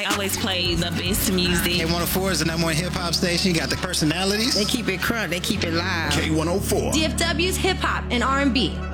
They always play the best music. K104 is the #1 hip-hop station. You got the personalities. They keep it crunk. They keep it live. K104. DFW's hip hop and R&B.